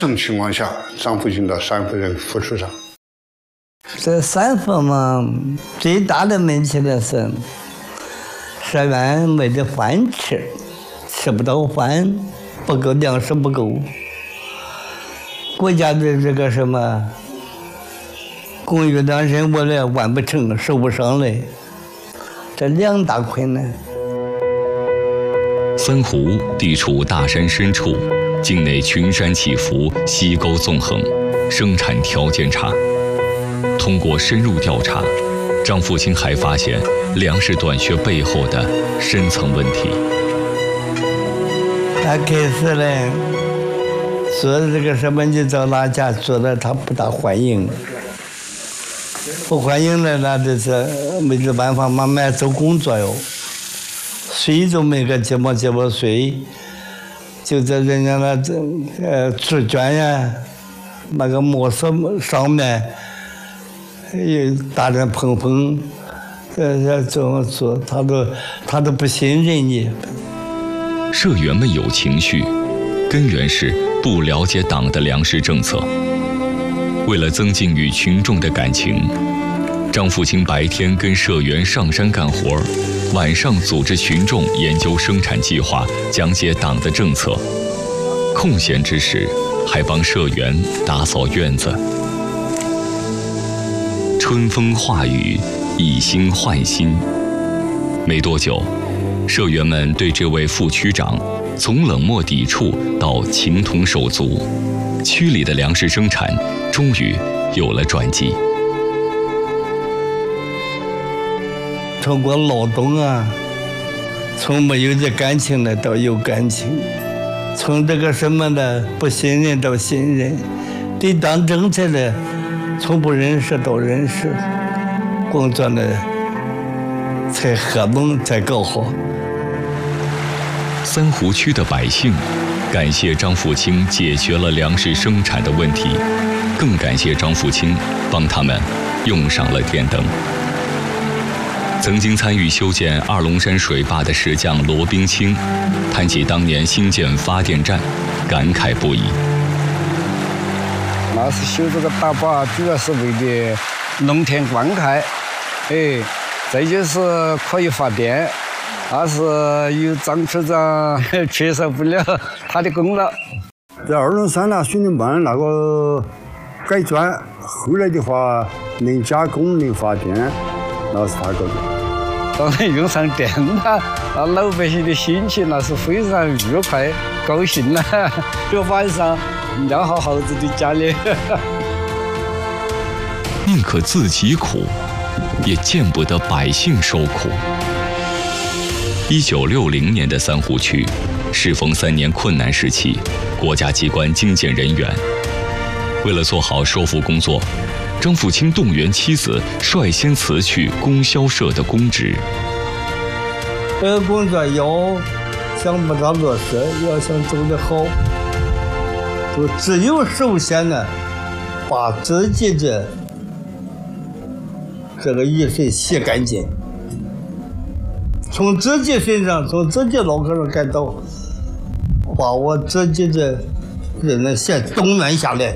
这种情况下，张福清到三夫人扶持上。 这三夫嘛，最大的问题的是，社员没得饭吃，吃不到饭，不够粮食不够。国家的这个什么公益的任务呢，完不成，收不上来，这两大困难。 三湖地处大山深处，境内群山起伏，溪沟纵横，生产条件差。通过深入调查，张福清还发现粮食短缺背后的深层问题。 他开始呢，做这个什么，你到哪家做的，他不大欢迎，不欢迎了，那就是没得办法，慢慢做工作哟。税就没个节目税，就在人家那纸卷呀，那个墨色上面，大人碰，这么做，他都不信任你。 社员们有情绪，根源是不了解党的粮食政策。为了增进与群众的感情，张福清白天跟社员上山干活，晚上组织群众研究生产计划，讲解党的政策。空闲之时，还帮社员打扫院子。春风化雨，以心换心。没多久，社员们对这位副区长从冷漠抵触到情同手足，区里的粮食生产终于有了转机。 通过劳动啊，从没有的感情呢到有感情，从这个什么呢不信任到信任，对党政策呢从不认识到认识，工作呢才合拢才搞好。 三湖区的百姓感谢张福清解决了粮食生产的问题，更感谢张福清帮他们用上了电灯。曾经参与修建二龙山水坝的石匠罗冰清谈起当年兴建发电站，感慨不已。 那是修这个大坝，主要是为了农田灌溉，再就是可以发电，那是由张处长缺少不了他的功劳。 在二龙山水泥办那个改砖，后来的话能加工能发电，那是他搞的。 当然用上电了，那老百姓的心情那是非常愉快、高兴了。就晚上尿好耗子的家里。 宁可自己苦，也见不得百姓受苦。1960年的三湖区，适逢3年困难时期，国家机关精简人员。为了做好收复工作，张福清动员妻子率先辞去供销社的公职。 这个工作要想把它落实，要想做得好，就只有首先呢，把自己的这个衣服洗干净，从自己身上，从自己脑壳上开刀，把我自己的人呢先动员下来。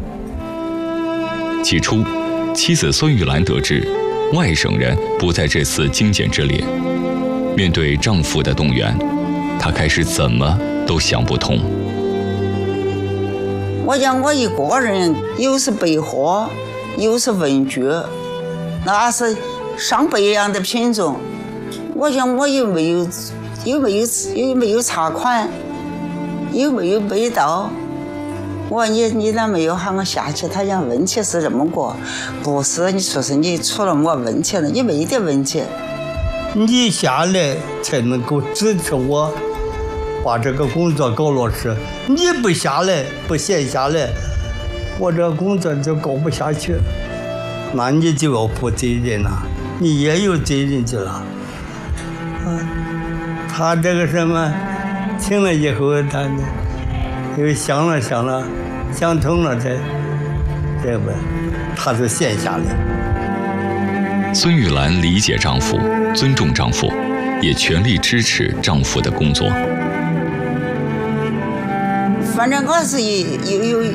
起初，妻子孙玉兰得知外省人不在这次精简之列，面对丈夫的动员，她开始怎么都想不通。 我讲我一个人，又是备货，又是文具，那是上百样的品种。我想我又没有查款，又没有味道。我说你咋没有喊我下去？他讲问题是这么个，不是你说是你出了么问题了？你没得问题， 你下来才能够支持我把这个工作搞落实。你不下来，不闲下来，我这工作就搞不下去，那你就要负责任了，你也有责任去了。他这个什么，听了以后，他呢又想了，想通了，这不，他就闲下来。 孙玉兰理解丈夫，尊重丈夫，也全力支持丈夫的工作。 反正我是